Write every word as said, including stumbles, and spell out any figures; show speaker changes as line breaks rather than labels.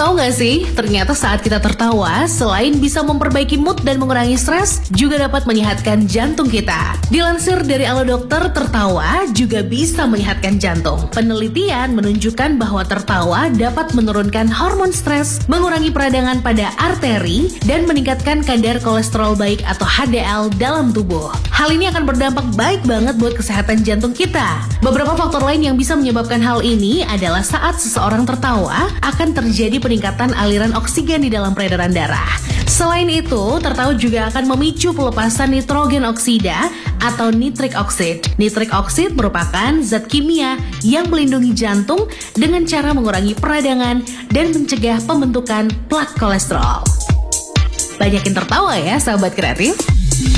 Tahu nggak sih, ternyata saat kita tertawa, selain bisa memperbaiki mood dan mengurangi stres, juga dapat menyehatkan jantung kita. Dilansir dari Alo Dokter, tertawa juga bisa menyehatkan jantung. Penelitian menunjukkan bahwa tertawa dapat menurunkan hormon stres, mengurangi peradangan pada arteri, dan meningkatkan kadar kolesterol baik atau H D L dalam tubuh. Hal ini akan berdampak baik banget buat kesehatan jantung kita. Beberapa faktor lain yang bisa menyebabkan hal ini adalah saat seseorang tertawa, akan terjadi peningkatan aliran oksigen di dalam peredaran darah. Selain itu, tertawa juga akan memicu pelepasan nitrogen oksida atau nitric oxide. Nitric oxide merupakan zat kimia yang melindungi jantung dengan cara mengurangi peradangan dan mencegah pembentukan plat kolesterol. Banyakin tertawa ya, sahabat kreatif.